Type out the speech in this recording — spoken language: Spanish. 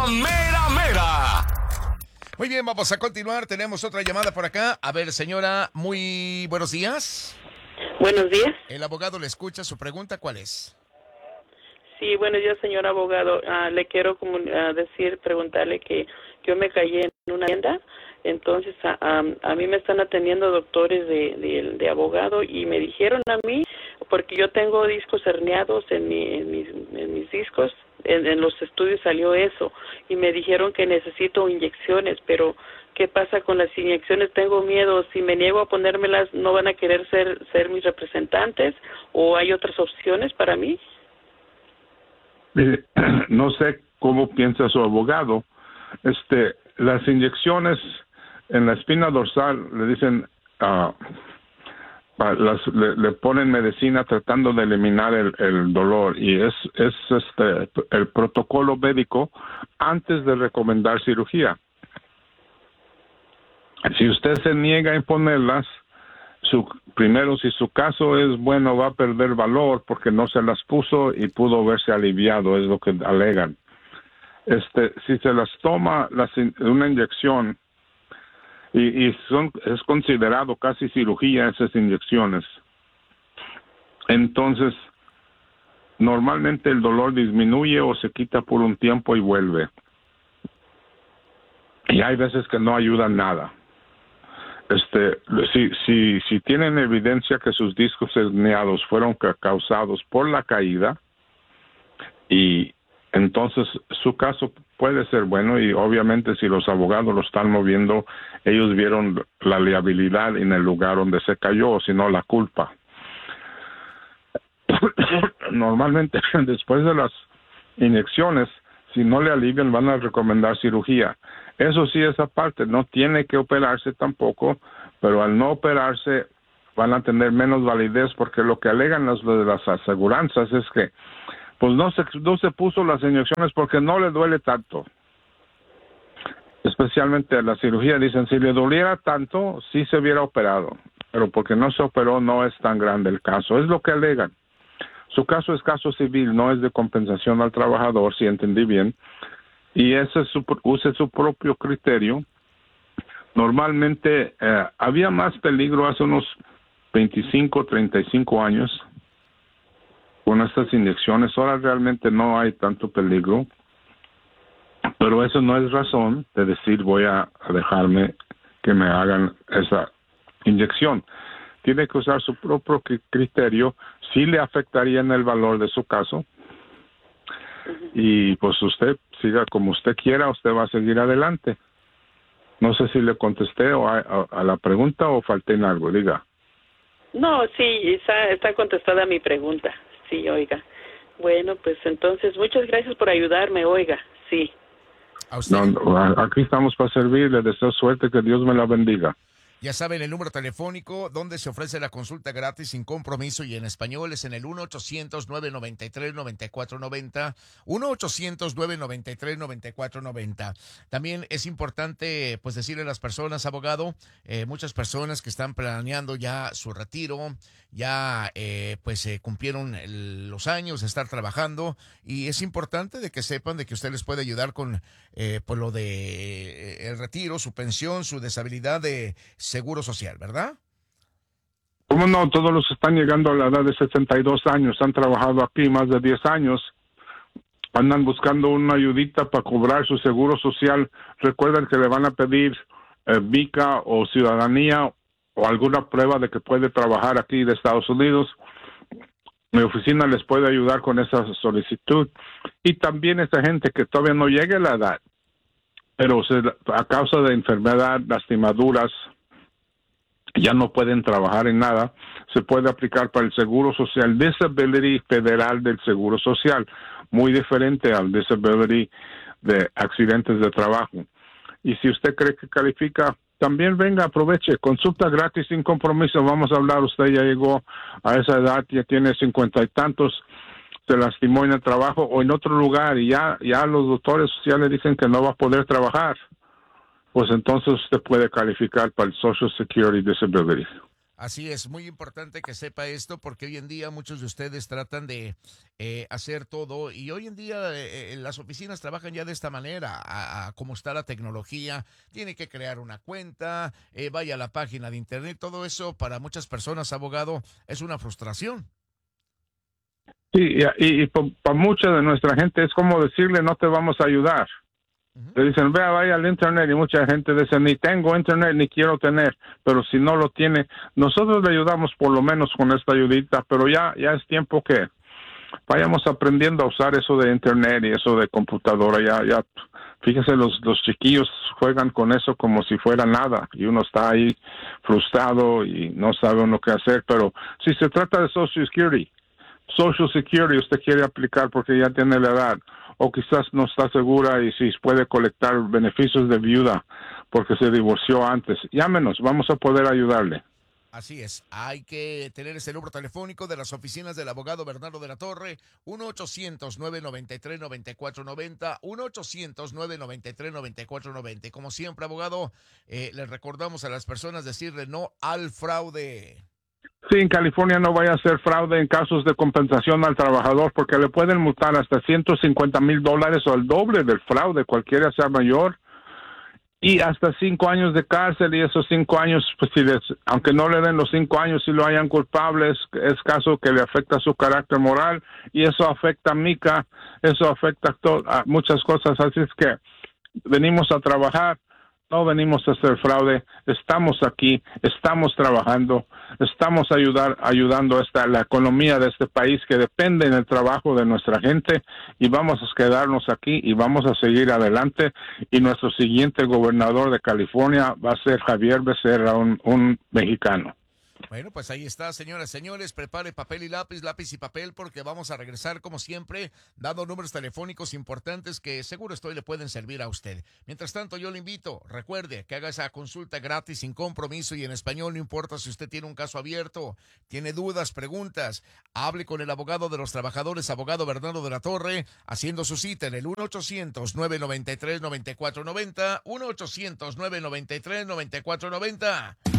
mera mera. Muy bien, vamos a continuar. Tenemos otra llamada por acá. A ver, señora, muy buenos días. Buenos días. El abogado le escucha. Su pregunta, ¿cuál es? Sí, buenos días, señor abogado. Le quiero preguntarle que yo me caí en una tienda. Entonces, a mí me están atendiendo doctores de abogado y me dijeron a mí, porque yo tengo discos herniados en mis discos, en los estudios salió eso, y me dijeron que necesito inyecciones, pero ¿qué pasa con las inyecciones? Tengo miedo, si me niego a ponérmelas, ¿no van a querer ser mis representantes o hay otras opciones para mí? No sé cómo piensa su abogado. Las inyecciones en la espina dorsal le dicen, le ponen medicina tratando de eliminar el dolor, y es el protocolo médico antes de recomendar cirugía. Si usted se niega a imponerlas, primero, si su caso es bueno, va a perder valor porque no se las puso y pudo verse aliviado, es lo que alegan. Si se las toma una inyección, es considerado casi cirugía esas inyecciones, entonces normalmente el dolor disminuye o se quita por un tiempo y vuelve. Y hay veces que no ayudan nada. Si tienen evidencia que sus discos herniados fueron causados por la caída, y entonces su caso puede ser bueno, y obviamente si los abogados lo están moviendo, ellos vieron la liabilidad en el lugar donde se cayó, o si no la culpa. Normalmente después de las inyecciones, si no le alivian, van a recomendar cirugía. Eso sí, esa parte no tiene que operarse tampoco, pero al no operarse van a tener menos validez, porque lo que alegan las aseguranzas es que pues no se puso las inyecciones porque no le duele tanto. Especialmente a la cirugía, dicen, si le doliera tanto, sí se hubiera operado, pero porque no se operó no es tan grande el caso, es lo que alegan. Su caso es caso civil, no es de compensación al trabajador, si entendí bien, y use su propio criterio. Normalmente había más peligro hace unos 25, 35 años con estas inyecciones. Ahora realmente no hay tanto peligro, pero eso no es razón de decir voy a dejarme que me hagan esa inyección. Tiene que usar su propio criterio. Sí le afectaría en el valor de su caso, y pues usted siga como usted quiera, usted va a seguir adelante. No sé si le contesté a la pregunta o falté en algo, diga. No, sí, está contestada mi pregunta. Sí, oiga. Bueno, pues entonces, muchas gracias por ayudarme, oiga. Sí. ¿A usted? No, aquí estamos para servir. Le deseo suerte, que Dios me la bendiga. Ya saben, el número telefónico donde se ofrece la consulta gratis sin compromiso y en español es en el 1-800-993-9490, 1-800-993-9490. También es importante pues decirle a las personas, abogado, muchas personas que están planeando ya su retiro, ya cumplieron los años de estar trabajando, y es importante de que sepan de que usted les puede ayudar con por lo de el retiro, su pensión, su deshabilidad de Seguro Social, ¿verdad? ¿Cómo no? Todos los que están llegando a la edad de 62 años, han trabajado aquí más de 10 años, andan buscando una ayudita para cobrar su Seguro Social. Recuerden que le van a pedir VICA o ciudadanía o alguna prueba de que puede trabajar aquí de Estados Unidos. Mi oficina les puede ayudar con esa solicitud. Y también esa gente que todavía no llegue a la edad, pero a causa de enfermedad, lastimaduras, ya no pueden trabajar en nada, se puede aplicar para el Seguro Social, Disability Federal del Seguro Social, muy diferente al Disability de accidentes de trabajo. Y si usted cree que califica, también venga, aproveche, consulta gratis sin compromiso, vamos a hablar. Usted ya llegó a esa edad, ya tiene 50 y tantos, se lastimó en el trabajo o en otro lugar, y ya los doctores ya le dicen que no va a poder trabajar, pues entonces usted puede calificar para el Social Security Disability. Así es, muy importante que sepa esto porque hoy en día muchos de ustedes tratan de hacer todo y hoy en día las oficinas trabajan ya de esta manera, a cómo está la tecnología, tiene que crear una cuenta, vaya a la página de internet, todo eso para muchas personas, abogado, es una frustración. Sí, y para mucha de nuestra gente es como decirle no te vamos a ayudar. Le dicen, vaya al internet y mucha gente dice, ni tengo internet ni quiero tener, pero si no lo tiene, nosotros le ayudamos por lo menos con esta ayudita, pero ya es tiempo que vayamos aprendiendo a usar eso de internet y eso de computadora, ya, fíjese, los chiquillos juegan con eso como si fuera nada y uno está ahí frustrado y no sabe uno qué hacer, pero si se trata de Social Security usted quiere aplicar porque ya tiene la edad, o quizás no está segura y si puede colectar beneficios de viuda porque se divorció antes, llámenos, vamos a poder ayudarle. Así es, hay que tener ese número telefónico de las oficinas del abogado Bernardo de la Torre, 1-800-993-9490, 1-800-993-9490. Y como siempre, abogado, les recordamos a las personas decirle no al fraude. Sí, en California no vaya a hacer fraude en casos de compensación al trabajador porque le pueden multar hasta $150,000 o el doble del fraude, cualquiera sea mayor, y hasta 5 años de cárcel, y esos 5 años, pues aunque no le den los 5 años, si lo hayan culpable, es caso que le afecta su carácter moral, y eso afecta a Mica, eso afecta a muchas cosas, así es que venimos a trabajar. No venimos a hacer fraude, estamos aquí, estamos trabajando, estamos ayudando a la economía de este país que depende del trabajo de nuestra gente y vamos a quedarnos aquí y vamos a seguir adelante y nuestro siguiente gobernador de California va a ser Javier Becerra, un mexicano. Bueno, pues ahí está, señoras y señores, prepare papel y lápiz y papel, porque vamos a regresar como siempre, dando números telefónicos importantes que seguro le pueden servir a usted. Mientras tanto, yo le invito, recuerde que haga esa consulta gratis, sin compromiso y en español, no importa si usted tiene un caso abierto, tiene dudas, preguntas, hable con el abogado de los trabajadores, abogado Bernardo de la Torre, haciendo su cita en el 1-800-993-9490, 1-800-993-9490.